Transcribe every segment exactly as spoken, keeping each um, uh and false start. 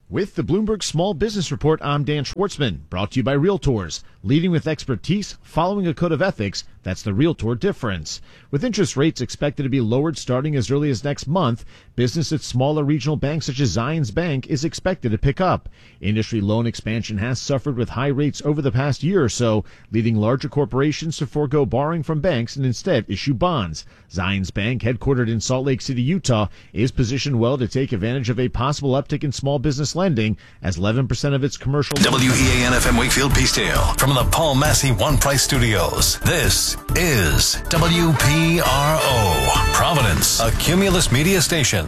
With the Bloomberg Small Business Report, I'm Dan Schwartzman, brought to you by Realtors, leading with expertise, following a code of ethics. That's the Realtor difference. With interest rates expected to be lowered starting as early as next month, business at smaller regional banks such as Zions Bank is expected to pick up. Industry loan expansion has suffered with high rates over the past year or so, leading larger corporations to forego borrowing from banks and instead issue bonds. Zions Bank, headquartered in Salt Lake City, Utah, is positioned well to take advantage of a possible uptick in small business lending, as eleven percent of its commercial... W E A N F M Wakefield Peacedale, from the Paul Massey One Price Studios. This is W P R O, Providence, a Cumulus media station.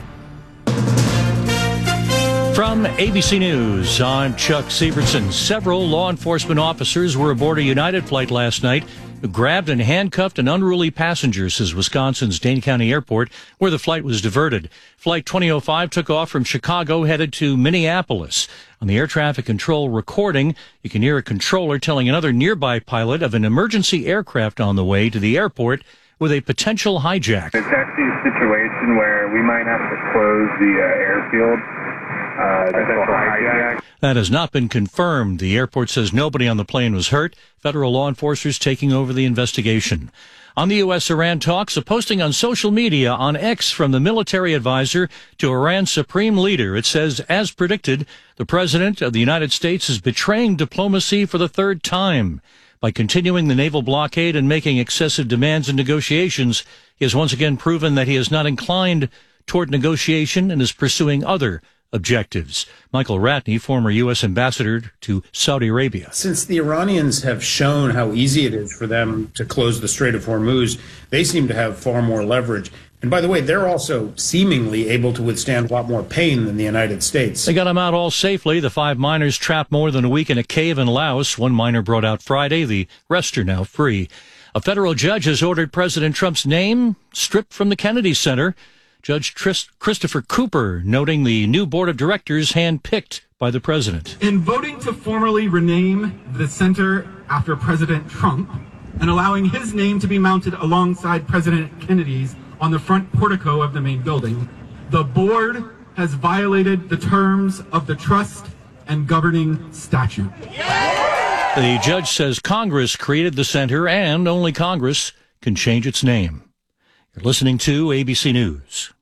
From A B C News, I'm Chuck Sievertson. Several law enforcement officers were aboard a United flight last night who grabbed and handcuffed an unruly passenger, says Wisconsin's Dane County Airport, where the flight was diverted. Flight twenty oh five took off from Chicago, headed to Minneapolis. On the air traffic control recording, you can hear a controller telling another nearby pilot of an emergency aircraft on the way to the airport with a potential hijack. It's actually a situation where we might have to close the uh, airfield. Uh, potential hijack. That has not been confirmed. The airport says nobody on the plane was hurt. Federal law enforcers taking over the investigation. On the U S Iran talks, a posting on social media on X from the military advisor to Iran's supreme leader. It says, as predicted, the president of the United States is betraying diplomacy for the third time. By continuing the naval blockade and making excessive demands and negotiations, he has once again proven that he is not inclined toward negotiation and is pursuing other objectives. Michael Ratney, former U S ambassador to Saudi Arabia. Since the Iranians have shown how easy it is for them to close the Strait of Hormuz, they seem to have far more leverage. And by the way, they're also seemingly able to withstand a lot more pain than the United States. They got them out all safely. The five miners trapped more than a week in a cave in Laos. One miner brought out Friday. The rest are now free. A federal judge has ordered President Trump's name stripped from the Kennedy Center. Judge Trist- Christopher Cooper noting the new board of directors handpicked by the president. In voting to formally rename the center after President Trump and allowing his name to be mounted alongside President Kennedy's on the front portico of the main building, the board has violated the terms of the trust and governing statute. The judge says Congress created the center and only Congress can change its name. You're listening to A B C News.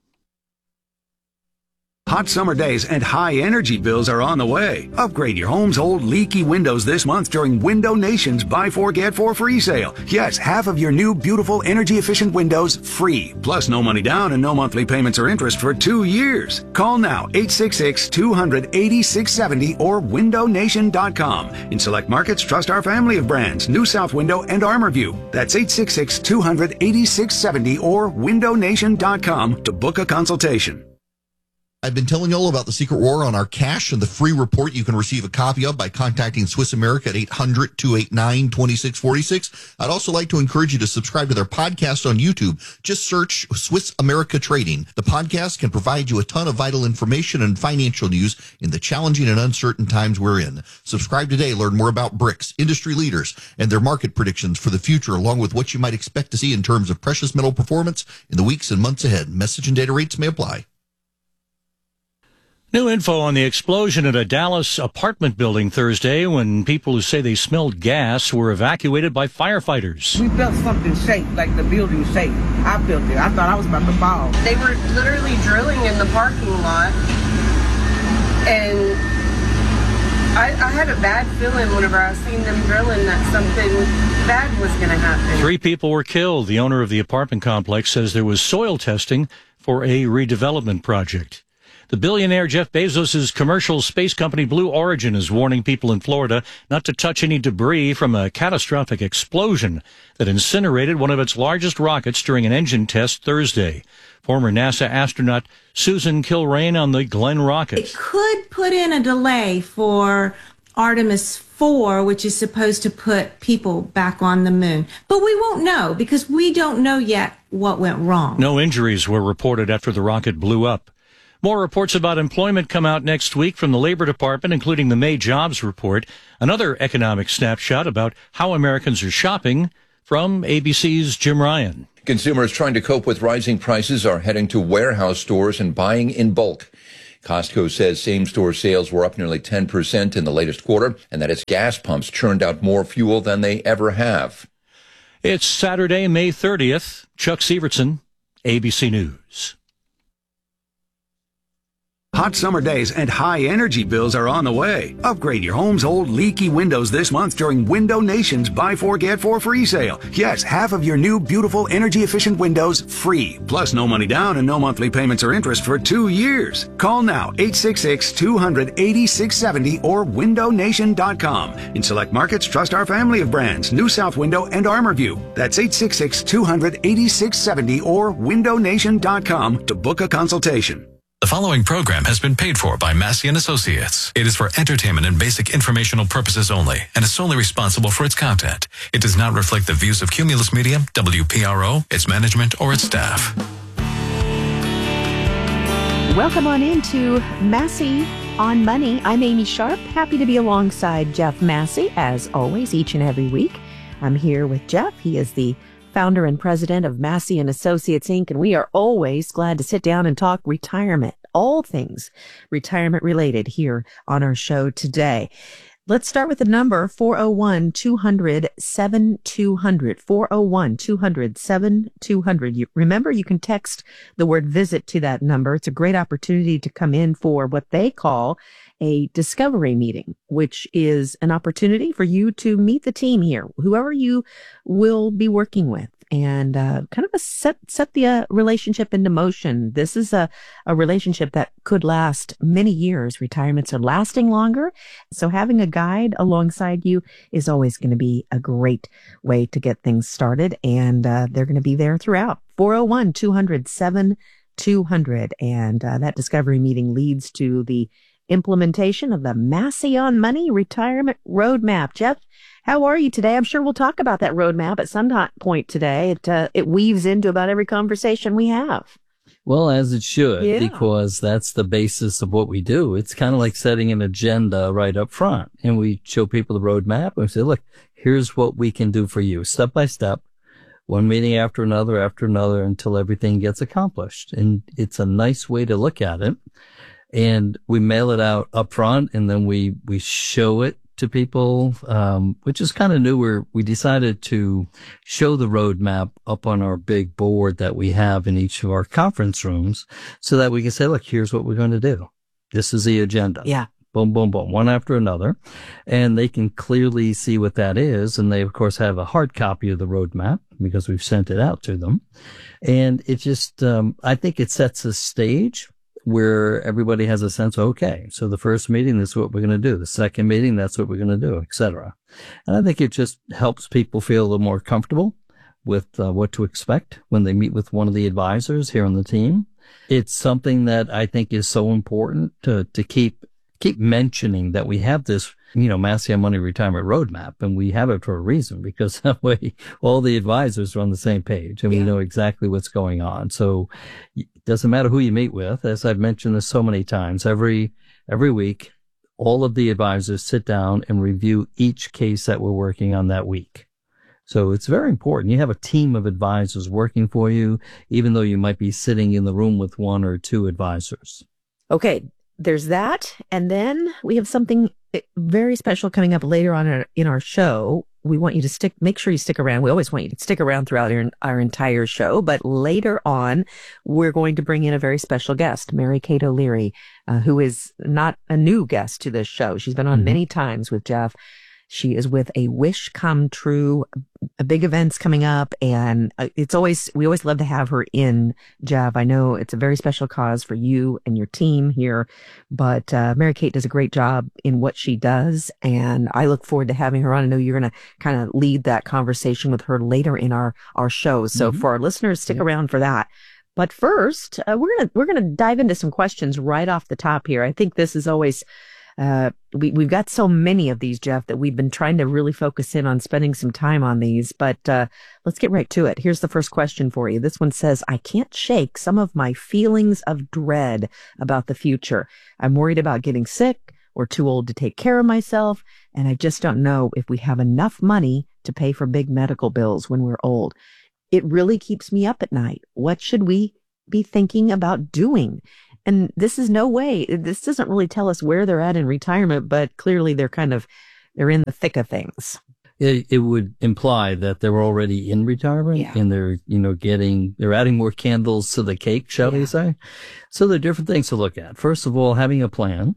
Hot summer days and high energy bills are on the way. Upgrade your home's old leaky windows this month during Window Nation's Buy Four Get Four free sale. Yes, half of your new beautiful energy efficient windows free. Plus no money down and no monthly payments or interest for two years. Call now, eight six six, two hundred, eighty-six seventy or window nation dot com. In select markets, trust our family of brands, New South Window and ArmorView. That's eight six six, two hundred, eighty-six seventy or window nation dot com to book a consultation. I've been telling you all about the Secret War on our cash and the free report you can receive a copy of by contacting Swiss America at eight hundred, two eight nine, two six four six. I'd also like to encourage you to subscribe to their podcast on YouTube. Just search Swiss America Trading. The podcast can provide you a ton of vital information and financial news in the challenging and uncertain times we're in. Subscribe today. Learn more about BRICS, industry leaders, and their market predictions for the future, along with what you might expect to see in terms of precious metal performance in the weeks and months ahead. Message and data rates may apply. New info on the explosion at a Dallas apartment building Thursday when people who say they smelled gas were evacuated by firefighters. We felt something shake, like the building shake. I felt it. I thought I was about to fall. They were literally drilling in the parking lot, and I, I had a bad feeling whenever I seen them drilling that something bad was going to happen. Three people were killed. The owner of the apartment complex says there was soil testing for a redevelopment project. The billionaire Jeff Bezos' commercial space company Blue Origin is warning people in Florida not to touch any debris from a catastrophic explosion that incinerated one of its largest rockets during an engine test Thursday. Former NASA astronaut Susan Kilrain on the Glenn rocket. It could put in a delay for Artemis four, which is supposed to put people back on the moon. But we won't know because we don't know yet what went wrong. No injuries were reported after the rocket blew up. More reports about employment come out next week from the Labor Department, including the May jobs report. Another economic snapshot about how Americans are shopping from A B C's Jim Ryan. Consumers trying to cope with rising prices are heading to warehouse stores and buying in bulk. Costco says same-store sales were up nearly ten percent in the latest quarter, and that its gas pumps churned out more fuel than they ever have. It's Saturday, May thirtieth. Chuck Severson, A B C News. Hot summer days and high energy bills are on the way. Upgrade your home's old leaky windows this month during Window Nation's Buy Four Get Four free sale. Yes, half of your new beautiful energy efficient windows free. Plus no money down and no monthly payments or interest for two years. Call now eight six six, two hundred, eighty-six seventy or window nation dot com. In select markets, trust our family of brands, New South Window and ArmorView. That's eight six six, two hundred, eighty-six seventy or window nation dot com to book a consultation. The following program has been paid for by Massey and Associates. It is for entertainment and basic informational purposes only and is solely responsible for its content. It does not reflect the views of Cumulus Media, W P R O, its management, or its staff. Welcome on into Massey on Money. I'm Amy Sharp. Happy to be alongside Jeff Massey, as always, each and every week. I'm here with Jeff. He is the founder and president of Massey and Associates, Incorporated, and we are always glad to sit down and talk retirement, all things retirement related here on our show today. Let's start with the number four oh one, two hundred, seven two hundred, four oh one, two hundred, seven two hundred. You, remember, you can text the word visit to that number. It's a great opportunity to come in for what they call a discovery meeting, which is an opportunity for you to meet the team here, whoever you will be working with, and uh, kind of a set set the uh, relationship into motion. This is a, a relationship that could last many years. Retirements are lasting longer, so having a guide alongside you is always going to be a great way to get things started, and uh, they're going to be there throughout. four oh one, two hundred, seven two hundred, and uh, that discovery meeting leads to the implementation of the Massey on Money Retirement Roadmap. Jeff, how are you today? I'm sure we'll talk about that roadmap at some point today. It uh, it weaves into about every conversation we have. Well, as it should, yeah. because that's the basis of what we do. It's kind of like setting an agenda right up front, and we show people the roadmap and we say, look, here's what we can do for you step by step, one meeting after another after another until everything gets accomplished. And it's a nice way to look at it. And we mail it out up front, and then we, we show it to people, um, which is kind of new. Where we decided to show the roadmap up on our big board that we have in each of our conference rooms so that we can say, look, here's what we're going to do. This is the agenda. Yeah. Boom, boom, boom, one after another. And they can clearly see what that is. And they, of course, have a hard copy of the roadmap because we've sent it out to them. And it just, um, I think it sets a stage where everybody has a sense, okay, so the first meeting, this is what we're going to do. The second meeting, that's what we're going to do, et cetera. And I think it just helps people feel a little more comfortable with uh, what to expect when they meet with one of the advisors here on the team. It's something that I think is so important to, to keep, keep mentioning that we have this, you know, Massey on Money Retirement Roadmap, and we have it for a reason, because that way all the advisors are on the same page and yeah. we know exactly what's going on. So it doesn't matter who you meet with. As I've mentioned this so many times, every, every week, all of the advisors sit down and review each case that we're working on that week. So it's very important. You have a team of advisors working for you, even though you might be sitting in the room with one or two advisors. Okay. There's that. And then we have something very special coming up later on in our, in our show. We want you to stick, make sure you stick around. We always want you to stick around throughout our, our entire show. But later on, we're going to bring in a very special guest, Mary Kate O'Leary, uh, who is not a new guest to this show. She's been on mm-hmm. many times with Jeff. She is with A Wish Come True, a big event's coming up, and it's always, we always love to have her in, Jeff. I know it's a very special cause for you and your team here, but uh, Mary Kate does a great job in what she does, and I look forward to having her on. I know you're going to kind of lead that conversation with her later in our, our show. So mm-hmm. for our listeners, stick yeah. around for that. But first, uh, we're going to, we're going to dive into some questions right off the top here. I think this is always, Uh, we, we've got so many of these, Jeff, that we've been trying to really focus in on spending some time on these, but, uh, let's get right to it. Here's the first question for you. This one says, I can't shake some of my feelings of dread about the future. I'm worried about getting sick or too old to take care of myself, and I just don't know if we have enough money to pay for big medical bills when we're old. It really keeps me up at night. What should we be thinking about doing? And this is no way, this doesn't really tell us where they're at in retirement, but clearly they're kind of, they're in the thick of things. It, it would imply that they're already in retirement Yeah. and they're, you know, getting, they're adding more candles to the cake, shall we say? So there are different things to look at. First of all, having a plan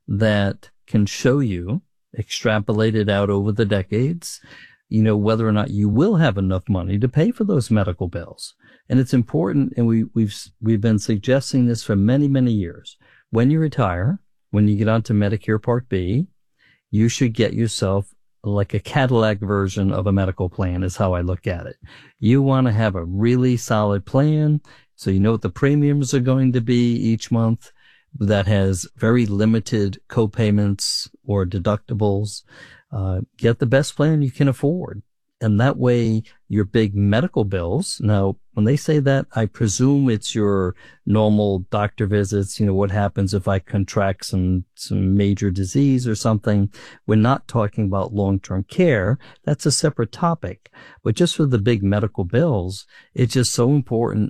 that can show you, extrapolated out over the decades, you know, whether or not you will have enough money to pay for those medical bills. And it's important, and we, we've, we've been suggesting this for many, many years. When you retire, when you get onto Medicare Part B, you should get yourself like a Cadillac version of a medical plan is how I look at it. You want to have a really solid plan so you know what the premiums are going to be each month, that has very limited co-payments or deductibles. Uh, get the best plan you can afford. And that way, your big medical bills. Now, when they say that, I presume it's your normal doctor visits. You know, what happens if I contract some, some major disease or something? We're not talking about long-term care. That's a separate topic. But just for the big medical bills, it's just so important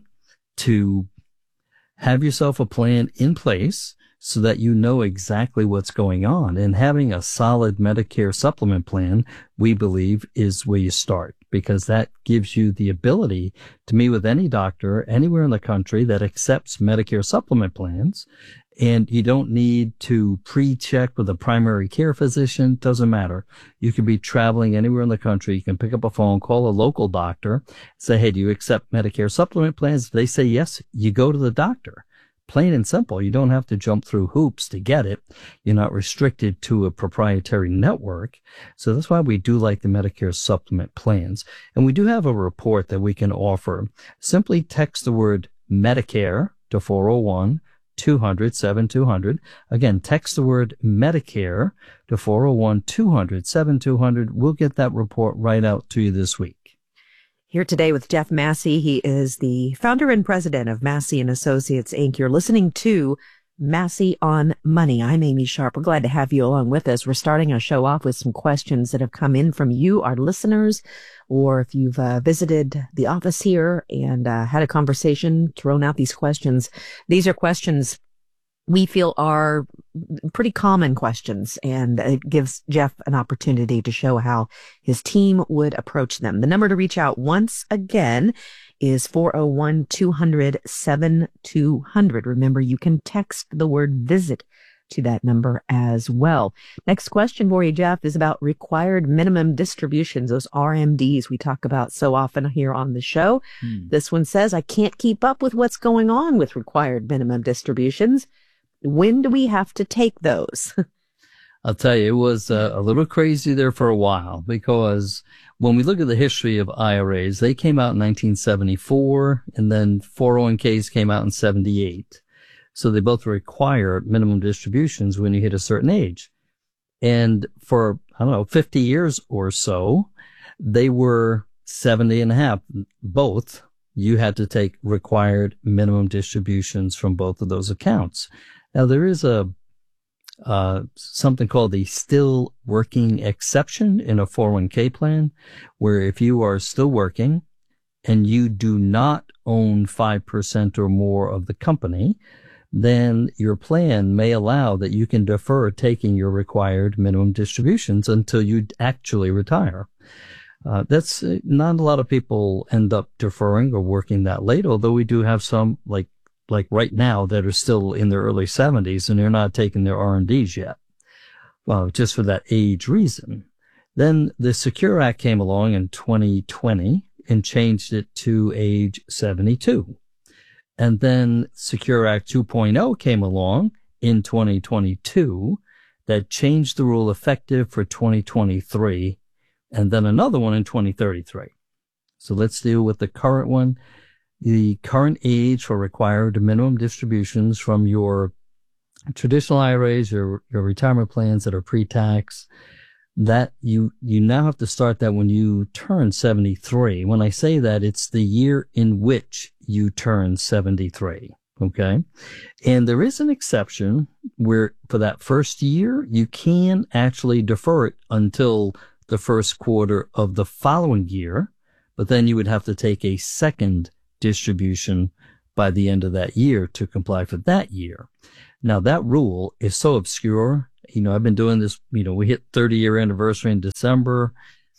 to have yourself a plan in place so that you know exactly what's going on. And having a solid Medicare supplement plan, we believe, is where you start, because that gives you the ability to meet with any doctor anywhere in the country that accepts Medicare supplement plans. And you don't need to pre-check with a primary care physician. Doesn't matter. You could be traveling anywhere in the country. You can pick up a phone, call a local doctor, say, hey, do you accept Medicare supplement plans? If they say yes, you go to the doctor. Plain and simple. You don't have to jump through hoops to get it. You're not restricted to a proprietary network. So that's why we do like the Medicare supplement plans. And we do have a report that we can offer. Simply text the word Medicare to four oh one, two hundred, seventy-two hundred. Again, text the word Medicare to four oh one, two hundred, seventy-two hundred. We'll get that report right out to you this week. Here today with Jeff Massey. He is the founder and president of Massey and Associates, Incorporated. You're listening to Massey on Money. I'm Amy Sharp. We're glad to have you along with us. We're starting our show off with some questions that have come in from you, our listeners, or if you've uh, visited the office here and uh, had a conversation, thrown out these questions. These are questions we feel are pretty common questions, and it gives Jeff an opportunity to show how his team would approach them. The number to reach out once again is four oh one, two hundred, seventy-two hundred. Remember, you can text the word visit to that number as well. Next question for you, Jeff, is about required minimum distributions, those R M Ds we talk about so often here on the show. Hmm. This one says, I can't keep up with what's going on with required minimum distributions. When do we have to take those? I'll tell you, it was uh, a little crazy there for a while, because when we look at the history of I R As, they came out in nineteen seventy-four, and then four oh one Ks came out in seventy-eight. So they both require minimum distributions when you hit a certain age. And for, I don't know, fifty years or so, they were seventy and a half, both. You had to take required minimum distributions from both of those accounts. Now, there is a uh something called the still working exception in a four oh one K plan, where if you are still working and you do not own five percent or more of the company, then your plan may allow that you can defer taking your required minimum distributions until you actually retire. Uh, that's uh, not a lot of people end up deferring or working that late, although we do have some, like like right now, that are still in their early seventies and they're not taking their R M Ds yet. Well, just for that age reason. Then the Secure Act came along in twenty twenty and changed it to age seventy-two. And then Secure Act two point oh came along in twenty twenty-two that changed the rule effective for twenty twenty-three, and then another one in twenty thirty-three. So let's deal with the current one. The current age for required minimum distributions from your traditional I R As, your, your retirement plans that are pre-tax, that you, you now have to start that when you turn seventy-three. When I say that, it's the year in which you turn seventy-three. Okay. And there is an exception where for that first year, you can actually defer it until the first quarter of the following year, but then you would have to take a second distribution by the end of that year to comply for that year. Now, that rule is so obscure. You know, I've been doing this, you know, we hit thirty year anniversary in December.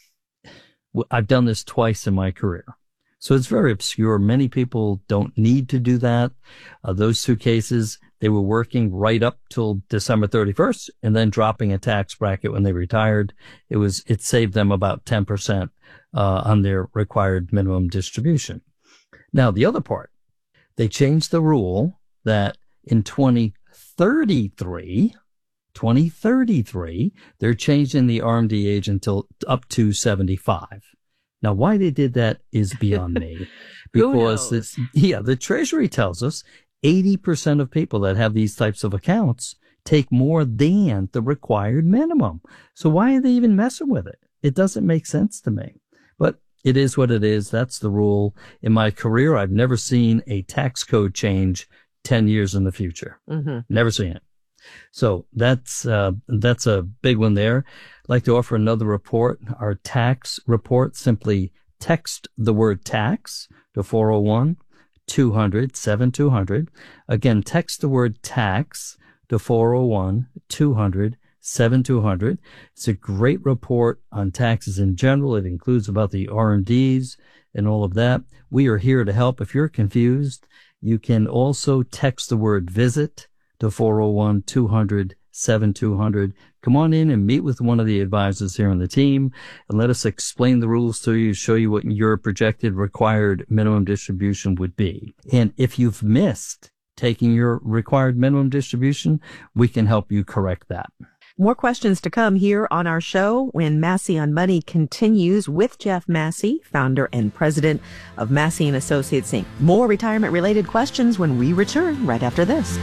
I've done this twice in my career. So it's very obscure. Many people don't need to do that. Uh, those two cases, they were working right up till December thirty-first and then dropping a tax bracket when they retired. It was, it saved them about ten percent, uh, on their required minimum distribution. Now, the other part, they changed the rule that in twenty thirty-three, twenty thirty-three, they're changing the R M D age until up to seventy-five. Now, why they did that is beyond me. Because, it's, yeah, the Treasury tells us eighty percent of people that have these types of accounts take more than the required minimum. So why are they even messing with it? It doesn't make sense to me. But it is what it is. That's the rule. In my career, I've never seen a tax code change ten years in the future. Mm-hmm. Never seen it. So that's, uh, that's a big one there. I'd like to offer another report, our tax report. Simply text the word tax to four oh one, two hundred, seventy-two hundred. Again, text the word tax to four oh one, two hundred, seventy-two hundred. It's a great report on taxes in general. It includes about the R M Ds and all of that. We are here to help. If you're confused, you can also text the word visit to four oh one, two hundred, seventy-two hundred. Come on in and meet with one of the advisors here on the team and let us explain the rules to you, show you what your projected required minimum distribution would be. And if you've missed taking your required minimum distribution, we can help you correct that. More questions to come here on our show when Massey on Money continues with Jeff Massey, founder and president of Massey and Associates, Incorporated. More retirement-related questions when we return right after this.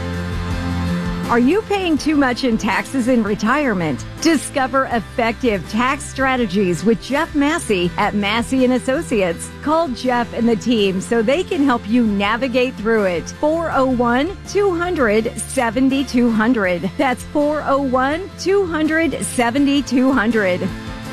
Are you paying too much in taxes in retirement? Discover effective tax strategies with Jeff Massey at Massey and Associates. Call Jeff and the team so they can help you navigate through it. four oh one, two hundred, seventy-two hundred. That's four oh one, two hundred, seventy-two hundred.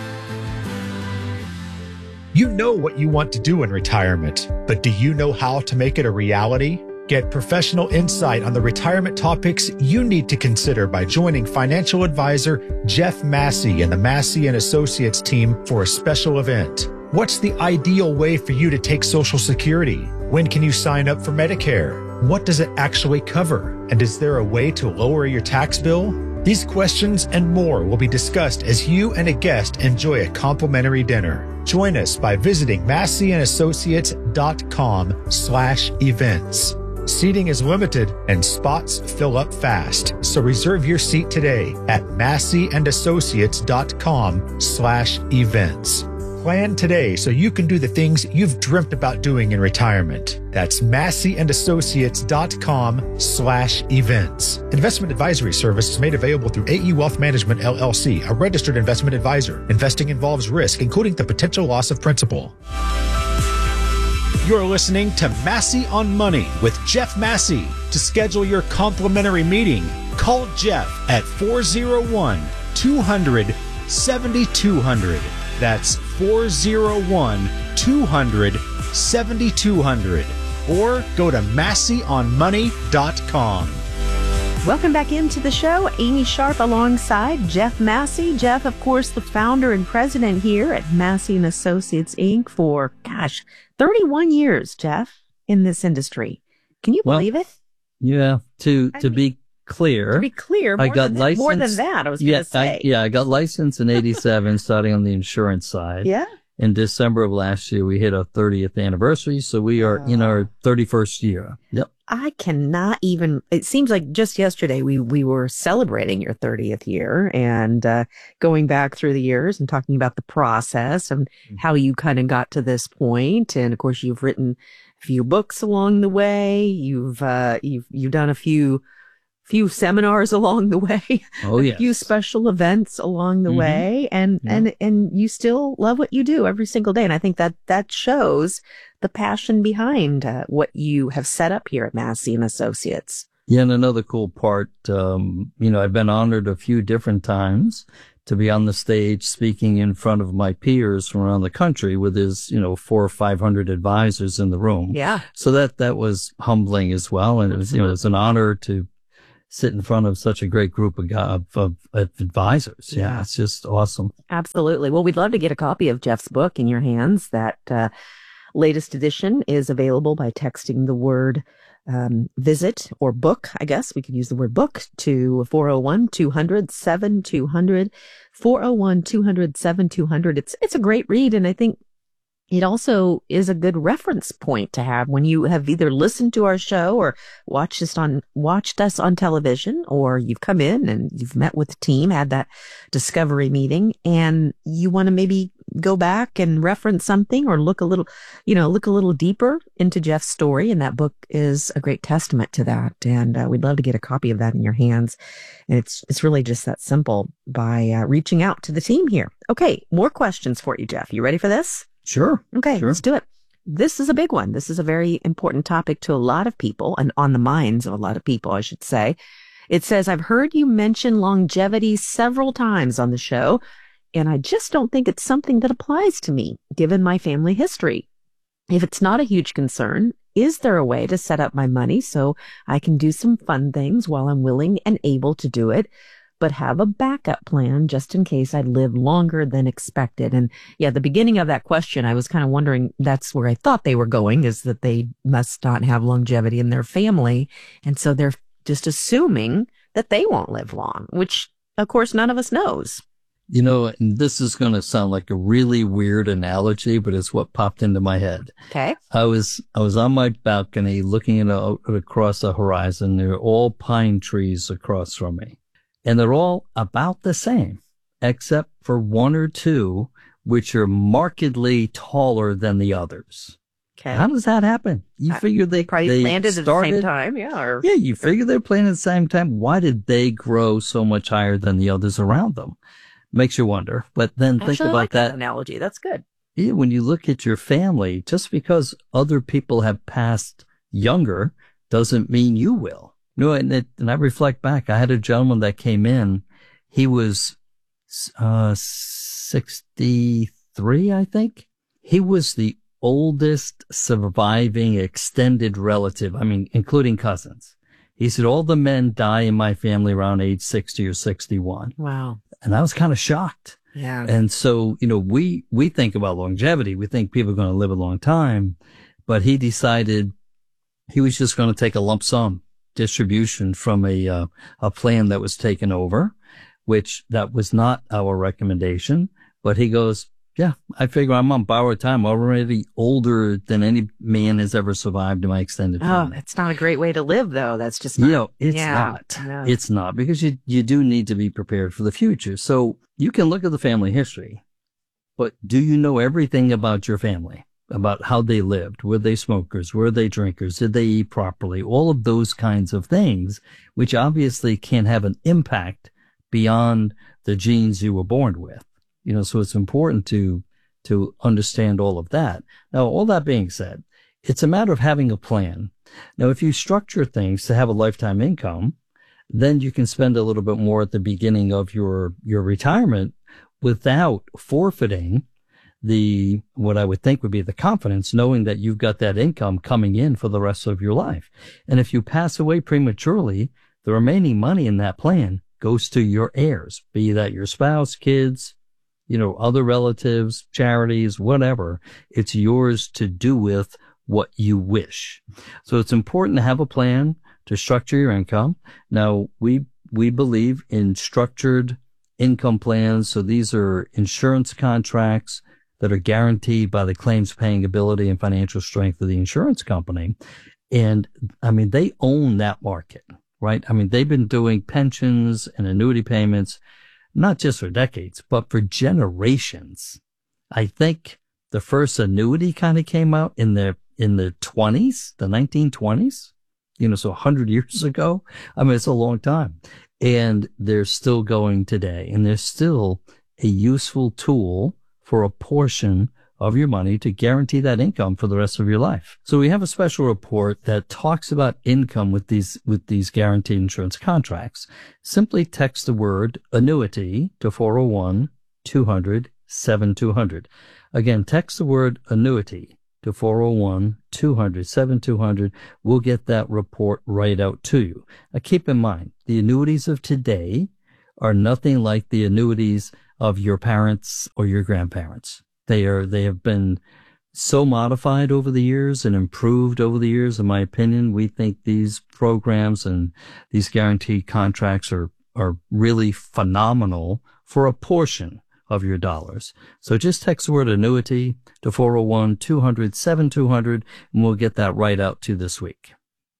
You know what you want to do in retirement, but do you know how to make it a reality? Get professional insight on the retirement topics you need to consider by joining financial advisor Jeff Massey and the Massey and Associates team for a special event. What's the ideal way for you to take Social Security? When can you sign up for Medicare? What does it actually cover? And is there a way to lower your tax bill? These questions and more will be discussed as you and a guest enjoy a complimentary dinner. Join us by visiting massey and associates dot com slash events. Seating is limited and spots fill up fast. So reserve your seat today at massey and associates dot com slash events. Plan today so you can do the things you've dreamt about doing in retirement. That's massey and associates dot com slash events. Investment advisory service is made available through A E Wealth Management, L L C, a registered investment advisor. Investing involves risk, including the potential loss of principal. You're listening to Massey on Money with Jeff Massey. To schedule your complimentary meeting, call Jeff at four oh one, two hundred, seventy-two hundred. That's four oh one, two hundred, seventy-two hundred. Or go to massey on money dot com. Welcome back into the show. Amy Sharp alongside Jeff Massey. Jeff, of course, the founder and president here at Massey and Associates, Incorporated for, gosh, thirty-one years, Jeff, in this industry. Can you believe well, it? Yeah. To, to be clear. To be clear, more, I got than, that, licensed, more than that, I was yeah, going to say. I, yeah, I got licensed in eighty-seven, starting on the insurance side. Yeah. In December of last year, we hit our thirtieth anniversary, so we are in our thirty-first year. Yep. I cannot even, it seems like just yesterday we, we were celebrating your thirtieth year and uh, going back through the years and talking about the process and how you kind of got to this point. And of course, you've written a few books along the way. You've, uh, you've, you've done a few, few seminars along the way. Oh, a yes. few special events along the Mm-hmm. way. And, Yeah. and, and you still love what you do every single day. And I think that that shows the passion behind uh, what you have set up here at Massey and Associates. Yeah, and another cool part, um, you know, I've been honored a few different times to be on the stage speaking in front of my peers from around the country with his, you know, four or five hundred advisors in the room. Yeah. So that, that was humbling as well. And it was, you know, it was an honor to sit in front of such a great group of, of, of, of advisors. Yeah, yeah. It's just awesome. Absolutely. Well, we'd love to get a copy of Jeff's book in your hands. That uh, latest edition is available by texting the word Um, visit or book, I guess we could use the word book, to four oh one, two hundred, seven two hundred, four oh one, two hundred, seven two hundred. It's, it's a great read. And I think it also is a good reference point to have when you have either listened to our show or watched us on, watched us on television, or you've come in and you've met with the team, had that discovery meeting, and you want to maybe go back and reference something or look a little, you know, look a little deeper into Jeff's story. And that book is a great testament to that. And uh, we'd love to get a copy of that in your hands. And it's, it's really just that simple by uh, reaching out to the team here. Okay. More questions for you, Jeff. You ready for this? Sure. Okay. Sure. Let's do it. This is a big one. This is a very important topic to a lot of people, and on the minds of a lot of people, I should say. It says, I've heard you mention longevity several times on the show, and I just don't think it's something that applies to me, given my family history. If it's not a huge concern, is there a way to set up my money so I can do some fun things while I'm willing and able to do it, but have a backup plan just in case I live longer than expected? And yeah, the beginning of that question, I was kind of wondering, that's where I thought they were going, is that they must not have longevity in their family. And so they're just assuming that they won't live long, which of course none of us knows. You know, and this is going to sound like a really weird analogy, but it's what popped into my head. Okay. I was, I was on my balcony looking at a, across the horizon. There are all pine trees across from me, and they're all about the same, except for one or two, which are markedly taller than the others. Okay. How does that happen? You uh, figure they probably they planted started, at the same time. Yeah. Or, yeah. You figure they're planted at the same time. Why did they grow so much higher than the others around them? Makes you wonder. But then think Actually, about I like that. that analogy. That's good. Yeah, when you look at your family, just because other people have passed younger doesn't mean you will. No, and, it, and I reflect back. I had a gentleman that came in. He was uh sixty-three, I think. He was the oldest surviving extended relative. I mean, including cousins. He said, all the men die in my family around age sixty or sixty-one. Wow. And I was kind of shocked. Yeah. And so, you know, we, we think about longevity. We think people are going to live a long time, but he decided he was just going to take a lump sum distribution from a, uh, a plan that was taken over, which that was not our recommendation. But he goes, yeah, I figure I'm on borrowed time, already older than any man has ever survived in my extended family. Oh, it's not a great way to live, though. That's just not. You know, it's yeah, not. No. It's not, because you, you do need to be prepared for the future. So you can look at the family history, but do you know everything about your family? About how they lived? Were they smokers? Were they drinkers? Did they eat properly? All of those kinds of things, which obviously can have an impact beyond the genes you were born with. You know, so it's important to, to understand all of that. Now, all that being said, it's a matter of having a plan. Now, if you structure things to have a lifetime income, then you can spend a little bit more at the beginning of your, your retirement without forfeiting the, what I would think would be the confidence, knowing that you've got that income coming in for the rest of your life. And if you pass away prematurely, the remaining money in that plan goes to your heirs, be that your spouse, kids, you know, other relatives, charities, whatever. It's yours to do with what you wish. So it's important to have a plan to structure your income. Now, we, we believe in structured income plans. So these are insurance contracts that are guaranteed by the claims paying ability and financial strength of the insurance company. And I mean, they own that market, right? I mean, they've been doing pensions and annuity payments not just for decades, but for generations. I think the first annuity kind of came out in the, in the twenties, the nineteen twenties, you know, so a hundred years ago. I mean, it's a long time, and they're still going today, and they're still a useful tool for a portion of your money to guarantee that income for the rest of your life. So we have a special report that talks about income with these, with these guaranteed insurance contracts. Simply text the word annuity to four oh one, two hundred, seven two hundred. Again, text the word annuity to four oh one, two hundred, seven two hundred. We'll get that report right out to you. Now keep in mind, the annuities of today are nothing like the annuities of your parents or your grandparents. They are, they have been so modified over the years and improved over the years. In my opinion, we think these programs and these guaranteed contracts are, are really phenomenal for a portion of your dollars. So just text the word annuity to four oh one, two hundred, seven two hundred, and we'll get that right out to you this week.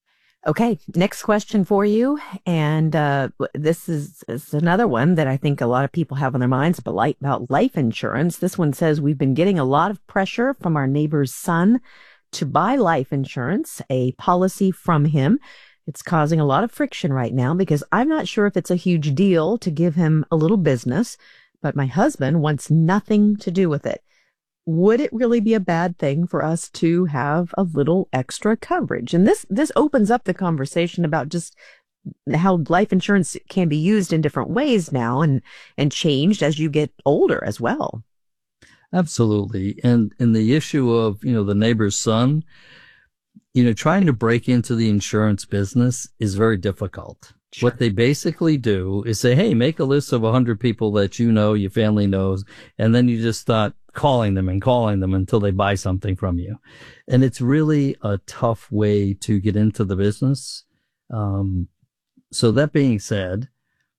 Okay, next question for you. And uh, this is, is another one that I think a lot of people have on their minds about life insurance. This one says, we've been getting a lot of pressure from our neighbor's son to buy life insurance, a policy from him. It's causing a lot of friction right now because I'm not sure if it's a huge deal to give him a little business, but my husband wants nothing to do with it. Would it really be a bad thing for us to have a little extra coverage? And this, this opens up the conversation about just how life insurance can be used in different ways now and, and changed as you get older as well. Absolutely. And, and the issue of, you know, the neighbor's son, you know, trying to break into the insurance business is very difficult. Sure. What they basically do is say, hey, make a list of one hundred people that you know, your family knows, and then you just start calling them and calling them until they buy something from you. And it's really a tough way to get into the business. Um, so that being said,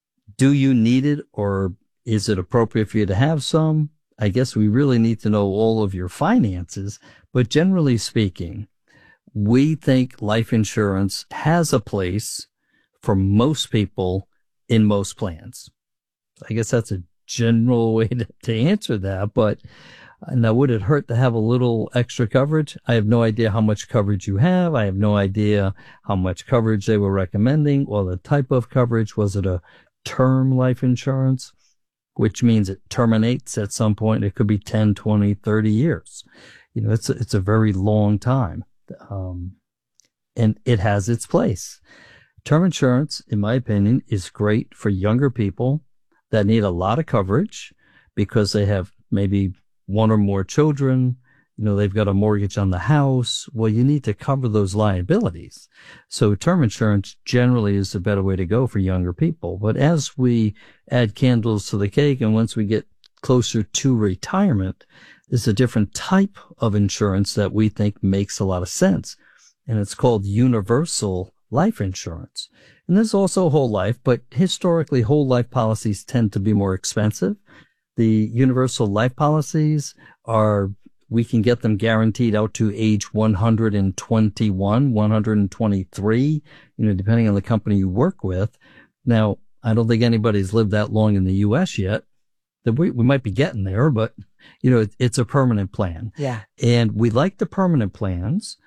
do you need it, or is it appropriate for you to have some? I guess we really need to know all of your finances, but generally speaking, we think life insurance has a place for most people in most plans. I guess that's a general way to, to answer that, but now would it hurt to have a little extra coverage? I have no idea how much coverage you have. I have no idea how much coverage they were recommending or the type of coverage. Was it a term life insurance, which means it terminates at some point? It could be ten, twenty, thirty years. You know, it's a, it's a very long time. Um, and it has its place. Term insurance, in my opinion, is great for younger people that need a lot of coverage because they have maybe one or more children. You know, they've got a mortgage on the house. Well, you need to cover those liabilities. So term insurance generally is a better way to go for younger people. But as we add candles to the cake and once we get closer to retirement, there's a different type of insurance that we think makes a lot of sense. And it's called universal life insurance. And there's also whole life, but historically whole life policies tend to be more expensive. The universal life policies are, we can get them guaranteed out to age one hundred twenty-one, one hundred twenty-three, you know, depending on the company you work with. Now, I don't think anybody's lived that long in the U S yet. That we, we might be getting there, but you know, it, it's a permanent plan. Yeah. And we like the permanent plans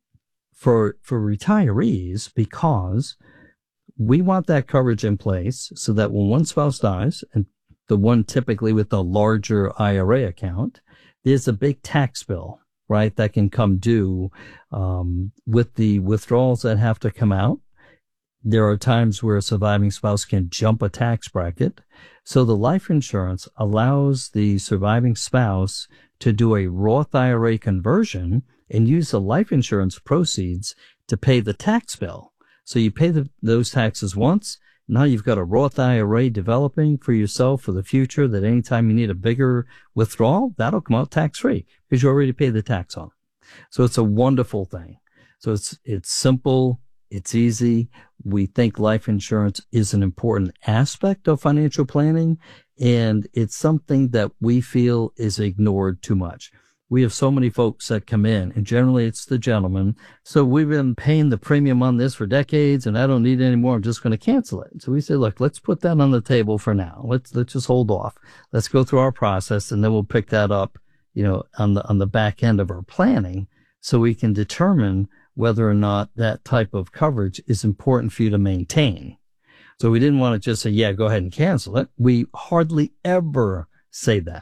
for, for retirees because we want that coverage in place so that when one spouse dies, and the one typically with a larger I R A account, there's a big tax bill, right, that can come due, um, with the withdrawals that have to come out. There are times where a surviving spouse can jump a tax bracket. So the life insurance allows the surviving spouse to do a Roth I R A conversion and use the life insurance proceeds to pay the tax bill. So you pay the, those taxes once. Now you've got a Roth I R A developing for yourself for the future that anytime you need a bigger withdrawal, that'll come out tax-free because you already paid the tax on it. So it's a wonderful thing. So it's, it's simple. It's easy. We think life insurance is an important aspect of financial planning, and it's something that we feel is ignored too much. We have so many folks that come in, and generally it's the gentleman. So we've been paying the premium on this for decades, and I don't need it anymore. I'm just going to cancel it. So we say, look, let's put that on the table for now. Let's let's just hold off. Let's go through our process, and then we'll pick that up, you know, on the on the back end of our planning, so we can determine whether or not that type of coverage is important for you to maintain. So we didn't want to just say, yeah, go ahead and cancel it. We hardly ever say that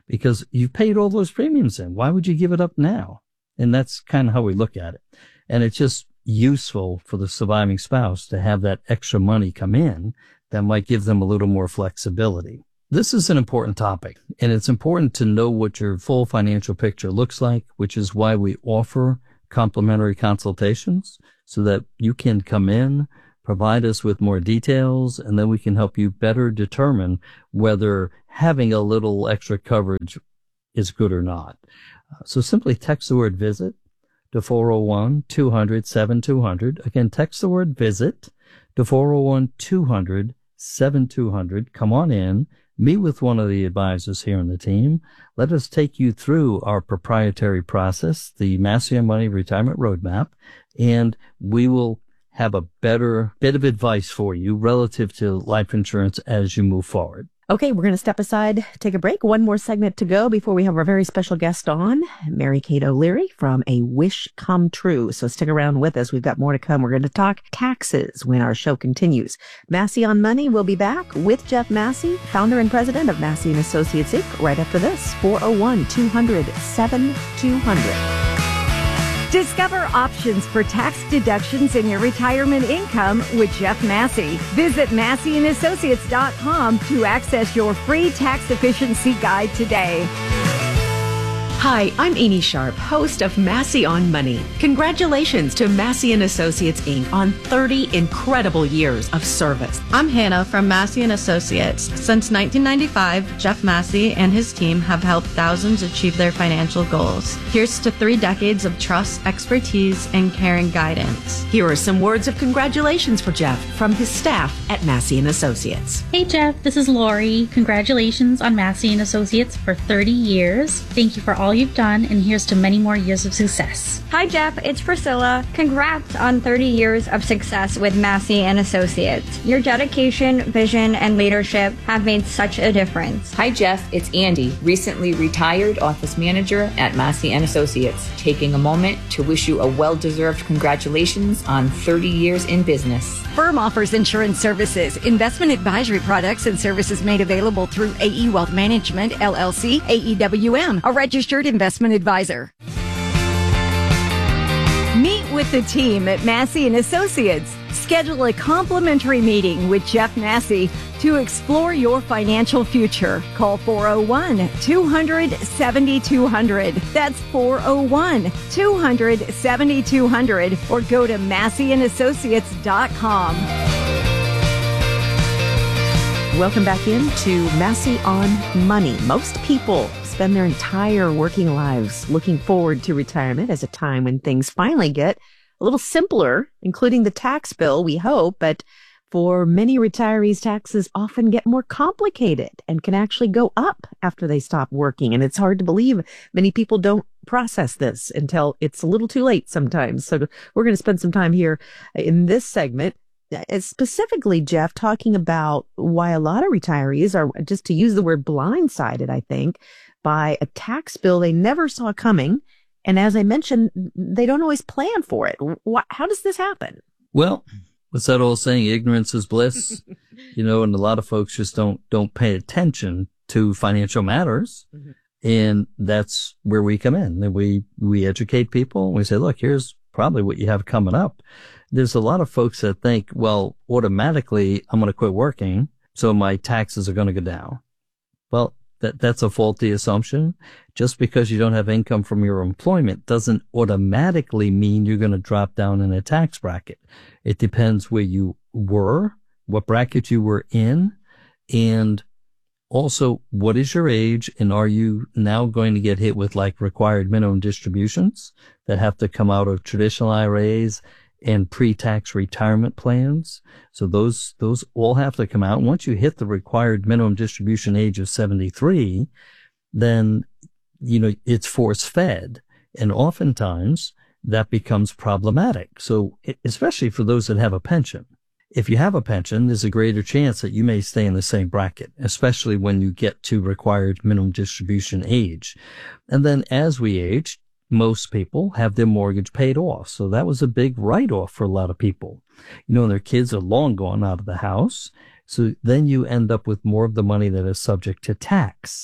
because you've paid all those premiums in. Why would you give it up now? And that's kind of how we look at it. And it's just useful for the surviving spouse to have that extra money come in that might give them a little more flexibility. This is an important topic, and it's important to know what your full financial picture looks like, which is why we offer complimentary consultations so that you can come in, provide us with more details, and then we can help you better determine whether having a little extra coverage is good or not. So simply text the word visit to four oh one, two hundred, seventy-two hundred. Again, text the word visit to four oh one, two hundred, seventy-two hundred. Come on in. Meet with one of the advisors here on the team. Let us take you through our proprietary process, the Massey on Money Retirement Roadmap, and we will have a better bit of advice for you relative to life insurance as you move forward. Okay, we're going to step aside, take a break. One more segment to go before we have our very special guest on, Mary Kate O'Leary from A Wish Come True. So stick around with us. We've got more to come. We're going to talk taxes when our show continues. Massey on Money will be back with Jeff Massey, founder and president of Massey and Associates, Incorporated, right after this. four oh one, two hundred, seventy-two hundred. Discover options for tax deductions in your retirement income with Jeff Massey. Visit Massey and Associates dot com to access your free tax efficiency guide today. Hi, I'm Amy Sharp, host of Massey on Money. Congratulations to Massey and Associates, Incorporated on thirty incredible years of service. I'm Hannah from Massey and Associates. Since nineteen ninety-five, Jeff Massey and his team have helped thousands achieve their financial goals. Here's to three decades of trust, expertise, and caring guidance. Here are some words of congratulations for Jeff from his staff at Massey and Associates. Hey Jeff, this is Lori. Congratulations on Massey and Associates for thirty years. Thank you for all you've done, and here's to many more years of success. Hi Jeff, it's Priscilla. Congrats on thirty years of success with Massey and Associates. Your dedication, vision, and leadership have made such a difference. Hi Jeff, it's Andy, recently retired office manager at Massey and Associates, taking a moment to wish you a well-deserved congratulations on thirty years in business. Firm offers insurance services, investment advisory products, and services made available through A E Wealth Management, L L C, A E W M, a registered investment advisor. Meet with the team at Massey and Associates. Schedule a complimentary meeting with Jeff Massey to explore your financial future. Call four oh one, two hundred, seventy-two hundred. That's four oh one, two hundred, seventy-two hundred, or go to Massey and Associates dot com. Welcome back into Massey on Money. Most people spend their entire working lives looking forward to retirement as a time when things finally get a little simpler, including the tax bill, we hope, but for many retirees, taxes often get more complicated and can actually go up after they stop working. And it's hard to believe many people don't process this until it's a little too late sometimes. So we're going to spend some time here in this segment, specifically, Jeff, talking about why a lot of retirees are, just to use the word blindsided, I think, by a tax bill they never saw coming. And as I mentioned, they don't always plan for it. How does this happen? Well, what's that old saying? Ignorance is bliss. You know, and a lot of folks just don't, don't pay attention to financial matters. Mm-hmm. And that's where we come in. And we, we educate people. And we say, look, here's probably what you have coming up. There's a lot of folks that think, well, automatically I'm going to quit working, so my taxes are going to go down. Well, that, that's a faulty assumption. Just because you don't have income from your employment doesn't automatically mean you're going to drop down in a tax bracket. It depends where you were, what bracket you were in, and also what is your age, and are you now going to get hit with like required minimum distributions that have to come out of traditional I R As and pre-tax retirement plans. So those, those all have to come out. Once you hit the required minimum distribution age of seventy-three, then, you know, it's force fed. And oftentimes that becomes problematic. So especially for those that have a pension, if you have a pension, there's a greater chance that you may stay in the same bracket, especially when you get to required minimum distribution age. And then as we age, most people have their mortgage paid off. So that was a big write-off for a lot of people. You know, and their kids are long gone out of the house. So then you end up with more of the money that is subject to tax.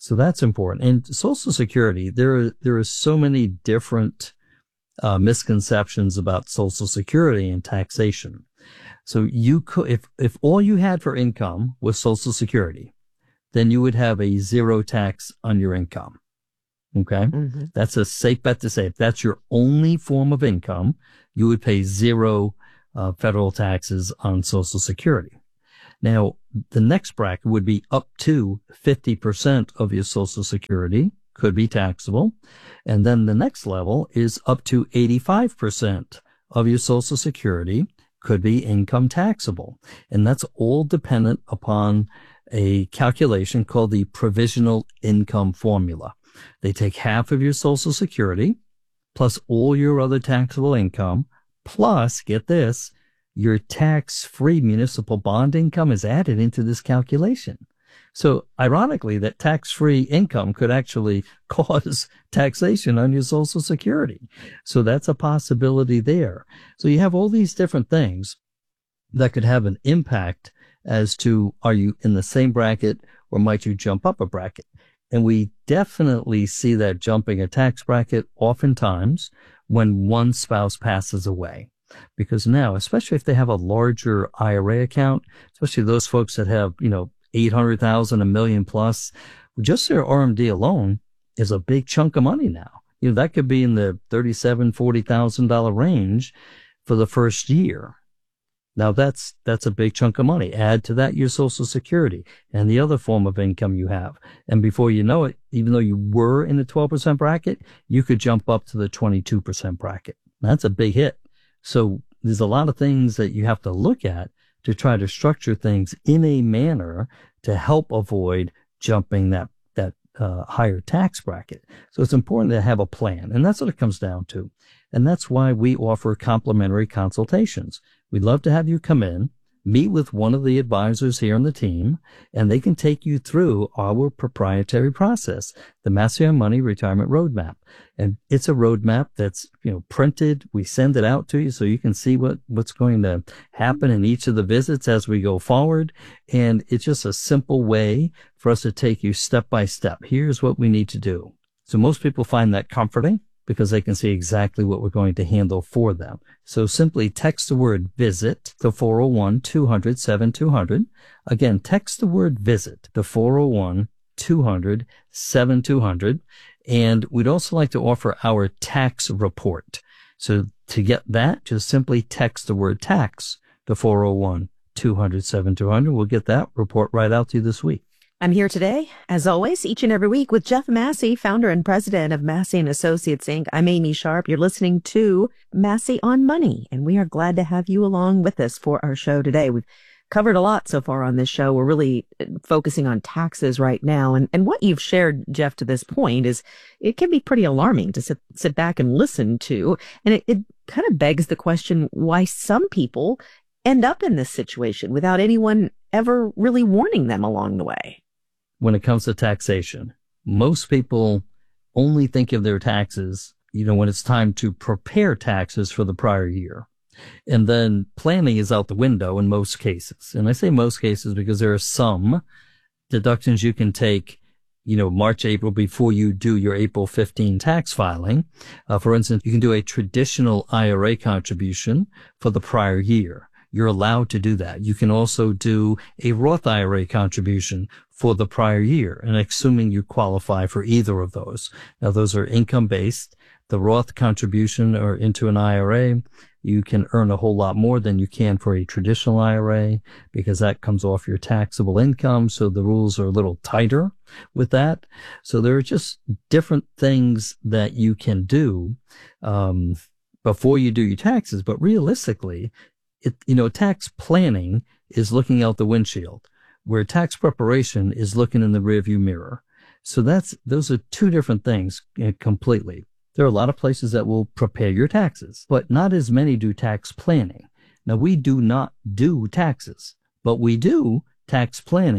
So that's important. And Social Security, there are, there are so many different uh, misconceptions about Social Security and taxation. So you could, if, if all you had for income was Social Security, then you would have a zero tax on your income. Okay. Mm-hmm. That's a safe bet to say. If that's your only form of income, you would pay zero uh, federal taxes on Social Security. Now, the next bracket would be up to fifty percent of your Social Security could be taxable. And then the next level is up to eighty-five percent of your Social Security could be income taxable. And that's all dependent upon a calculation called the provisional income formula. They take half of your Social Security plus all your other taxable income, plus, get this, your tax-free municipal bond income is added into this calculation. So ironically, that tax-free income could actually cause taxation on your Social Security. So that's a possibility there. So you have all these different things that could have an impact as to, are you in the same bracket or might you jump up a bracket? And we definitely see that jumping a tax bracket oftentimes when one spouse passes away. Because now, especially if they have a larger I R A account, especially those folks that have, you know, eight hundred thousand, a million plus, just their R M D alone is a big chunk of money now. You know, that could be in the thirty-seven thousand dollars, forty thousand dollars range for the first year. Now that's, that's a big chunk of money. Add to that your Social Security and the other form of income you have. And before you know it, even though you were in the twelve percent bracket, you could jump up to the twenty-two percent bracket. That's a big hit. So there's a lot of things that you have to look at to try to structure things in a manner to help avoid jumping that, that, uh, higher tax bracket. So it's important to have a plan. And that's what it comes down to. And that's why we offer complimentary consultations. We'd love to have you come in, meet with one of the advisors here on the team, and they can take you through our proprietary process, the Massey on Money Retirement Roadmap. And it's a roadmap that's, you know, printed. We send it out to you so you can see what, what's going to happen in each of the visits as we go forward. And it's just a simple way for us to take you step by step. Here's what we need to do. So most people find that comforting, because they can see exactly what we're going to handle for them. So simply text the word VISIT to four oh one, two hundred, seventy-two hundred. Again, text the word VISIT to four oh one, two hundred, seventy-two hundred. And we'd also like to offer our tax report. So to get that, just simply text the word tax to four oh one, two hundred, seventy-two hundred. We'll get that report right out to you this week. I'm here today, as always, each and every week with Jeff Massey, founder and president of Massey and Associates, Incorporated. I'm Amy Sharp. You're listening to Massey on Money, and we are glad to have you along with us for our show today. We've covered a lot so far on this show. We're really focusing on taxes right now. And, and what you've shared, Jeff, to this point is it can be pretty alarming to sit, sit back and listen to. And it, it kind of begs the question why some people end up in this situation without anyone ever really warning them along the way. When it comes to taxation, most people only think of their taxes, you know, when it's time to prepare taxes for the prior year. And then planning is out the window in most cases. And I say most cases because there are some deductions you can take, you know, March, April before you do your April fifteenth tax filing. Uh, for instance, you can do a traditional I R A contribution for the prior year. You're allowed to do that. You can also do a Roth I R A contribution for the prior year, and assuming you qualify for either of those. Now, those are income-based. The Roth contribution or into an I R A, you can earn a whole lot more than you can for a traditional I R A because that comes off your taxable income. So the rules are a little tighter with that. So there are just different things that you can do um, before you do your taxes. But realistically, it, you know, tax planning is looking out the windshield, where tax preparation is looking in the rearview mirror. So that's, those are two different things uh, completely. There are a lot of places that will prepare your taxes, but not as many do tax planning. Now, we do not do taxes, but we do tax planning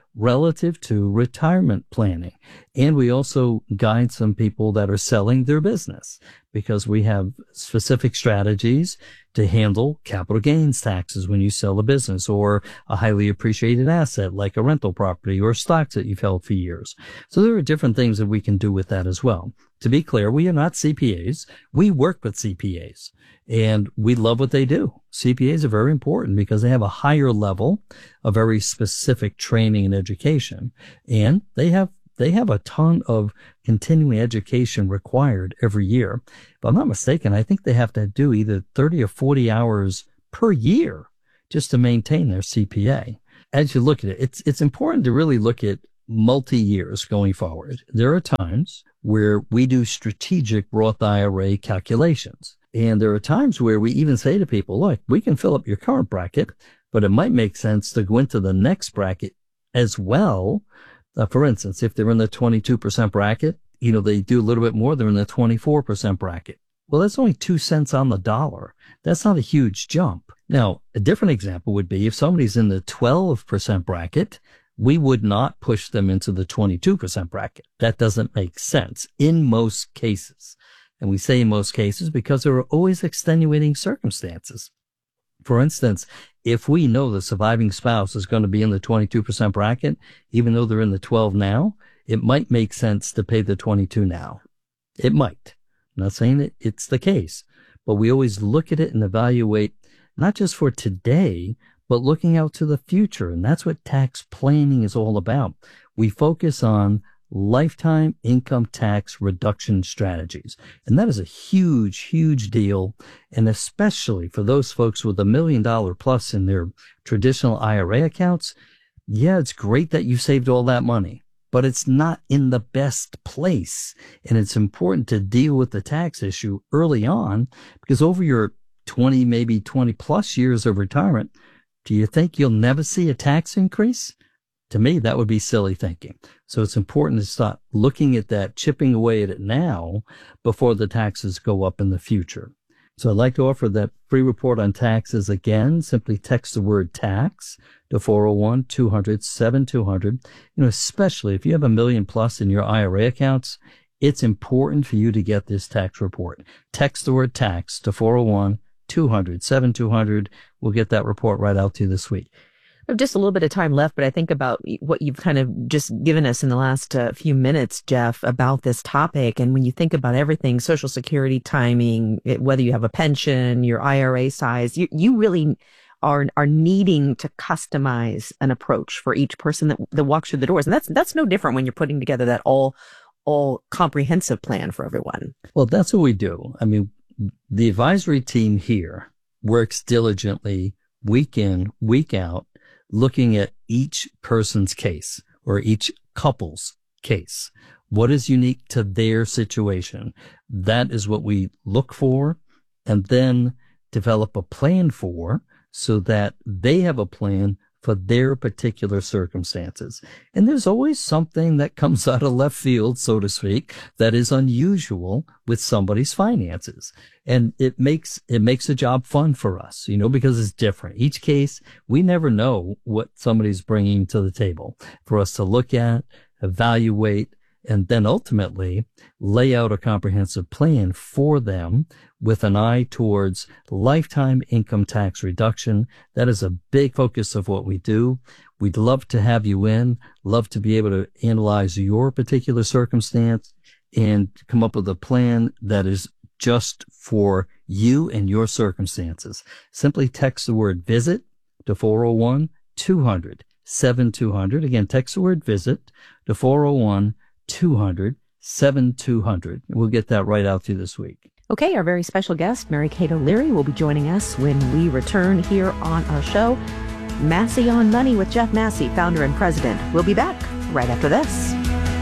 relative to retirement planning. And we also guide some people that are selling their business because we have specific strategies to handle capital gains taxes when you sell a business or a highly appreciated asset like a rental property or stocks that you've held for years. So there are different things that we can do with that as well. To be clear, we are not C P As. We work with C P As and we love what they do. C P As are very important because they have a higher level of very specific training and education, and they have They have a ton of continuing education required every year. If I'm not mistaken, I think they have to do either thirty or forty hours per year just to maintain their C P A. As you look at it, it's, it's important to really look at multi-years going forward. There are times where we do strategic Roth I R A calculations. And there are times where we even say to people, look, we can fill up your current bracket, but it might make sense to go into the next bracket as well. Uh, for instance, if they're in the twenty-two percent bracket, you know, they do a little bit more, they're in the twenty-four percent bracket. Well, that's only two cents on the dollar. That's not a huge jump. Now, a different example would be if somebody's in the twelve percent bracket, we would not push them into the twenty-two percent bracket. That doesn't make sense in most cases. And we say in most cases because there are always extenuating circumstances. For instance, if we know the surviving spouse is going to be in the twenty-two percent bracket, even though they're in the twelve now, it might make sense to pay the twenty-two now. It might. I'm not saying that it's the case, but we always look at it and evaluate not just for today, but looking out to the future. And that's what tax planning is all about. We focus on lifetime income tax reduction strategies. And that is a huge, huge deal. And especially for those folks with a million dollar plus in their traditional I R A accounts. Yeah, it's great that you saved all that money, but it's not in the best place. And it's important to deal with the tax issue early on because over your twenty, maybe twenty plus years of retirement, do you think you'll never see a tax increase? To me, that would be silly thinking. So it's important to start looking at that, chipping away at it now before the taxes go up in the future. So I'd like to offer that free report on taxes again. Simply text the word tax to four oh one, two hundred, seventy-two hundred. You know, especially if you have a million plus in your I R A accounts, it's important for you to get this tax report. Text the word tax to four oh one, two hundred, seventy-two hundred. We'll get that report right out to you this week. We have just a little bit of time left, but I think about what you've kind of just given us in the last uh, few minutes, Jeff, about this topic. And when you think about everything, Social Security timing, it, whether you have a pension, your I R A size, you, you really are are needing to customize an approach for each person that, that walks through the doors. And that's that's no different when you're putting together that all all comprehensive plan for everyone. Well, that's what we do. I mean, the advisory team here works diligently week in, week out, looking at each person's case or each couple's case. What is unique to their situation? That is what we look for and then develop a plan for so that they have a plan for their particular circumstances. And there's always something that comes out of left field, so to speak, that is unusual with somebody's finances. And it makes, it makes the job fun for us, you know, because it's different. Each case, we never know what somebody's bringing to the table for us to look at, evaluate, and then ultimately lay out a comprehensive plan for them with an eye towards lifetime income tax reduction. That is a big focus of what we do. We'd love to have you in, love to be able to analyze your particular circumstance and come up with a plan that is just for you and your circumstances. Simply text the word visit to four oh one, two hundred, seventy-two hundred. Again, text the word visit to four oh one, two hundred, seventy-two hundred. We'll get that right out to you this week. Okay, our very special guest, Mary Kate O'Leary, will be joining us when we return here on our show, Massey on Money with Jeff Massey, founder and president. We'll be back right after this.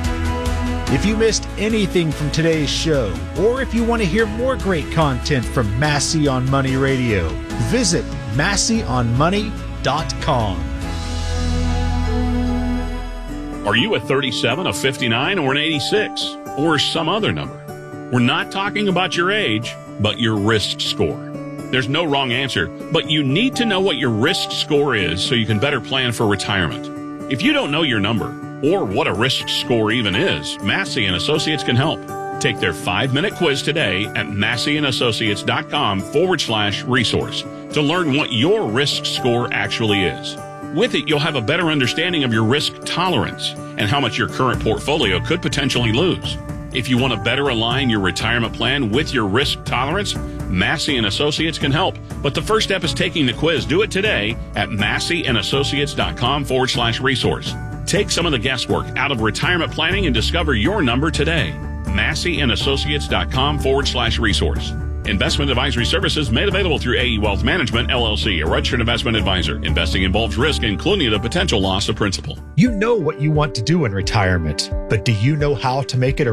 If you missed anything from today's show, or if you want to hear more great content from Massey on Money Radio, visit massey on money dot com. Are you a thirty-seven, a fifty-nine, or an eighty-six, or some other number? We're not talking about your age, but your risk score. There's no wrong answer, but you need to know what your risk score is so you can better plan for retirement. If you don't know your number or what a risk score even is, Massey and Associates can help. Take their five-minute quiz today at masseyandAssociates.com forward slash resource to learn what your risk score actually is. With it, you'll have a better understanding of your risk tolerance and how much your current portfolio could potentially lose. If you want to better align your retirement plan with your risk tolerance, Massey and Associates can help. But the first step is taking the quiz. Do it today at masseyandAssociates.com forward slash resource. Take some of the guesswork out of retirement planning and discover your number today. masseyandAssociates.com forward slash resource. Investment advisory services made available through A E Wealth Management, L L C, a registered investment advisor. Investing involves risk, including the potential loss of principal. You know what you want to do in retirement, but do you know how to make it a